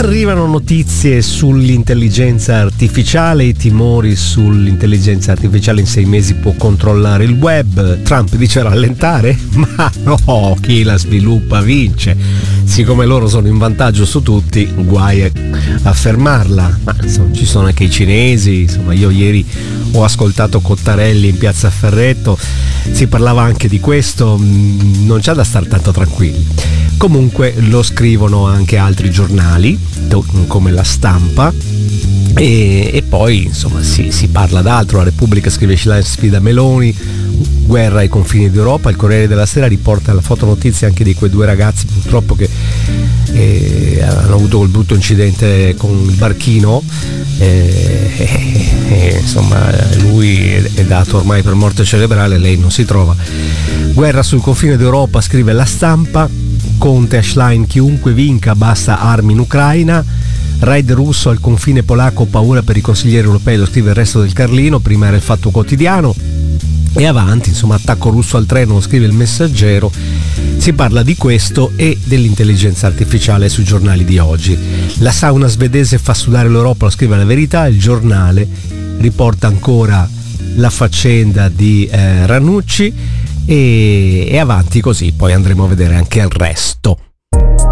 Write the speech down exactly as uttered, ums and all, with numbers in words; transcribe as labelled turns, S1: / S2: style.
S1: Arrivano notizie sull'intelligenza artificiale, i timori sull'intelligenza artificiale in sei mesi può controllare il web. Trump dice rallentare? Ma no, chi la sviluppa vince. Siccome loro sono in vantaggio su tutti, guai a fermarla. Ma insomma, ci sono anche i cinesi, insomma io ieri ho ascoltato Cottarelli in piazza Ferretto, si parlava anche di questo, non c'è da star tanto tranquilli. Comunque lo scrivono anche altri giornali come La Stampa e, e poi insomma si, si parla d'altro. La Repubblica scrive Schlein sfida Meloni, guerra ai confini d'Europa. Il Corriere della Sera riporta la fotonotizia anche di quei due ragazzi purtroppo che eh, hanno avuto quel brutto incidente con il barchino eh, eh, eh, insomma lui è dato ormai per morte cerebrale, lei non si trova. Guerra sul confine d'Europa, scrive La Stampa. Conte a Schlein, chiunque vinca basta armi in Ucraina. Raid russo al confine polacco, paura per i consiglieri europei, lo scrive Il Resto del Carlino, prima era Il Fatto Quotidiano. E avanti, insomma, attacco russo al treno, lo scrive Il Messaggero. Si parla di questo e dell'intelligenza artificiale sui giornali di oggi. La sauna svedese fa sudare l'Europa, lo scrive La Verità. Il Giornale riporta ancora la faccenda di eh, Ranucci. E, e avanti così, poi andremo a vedere anche il resto.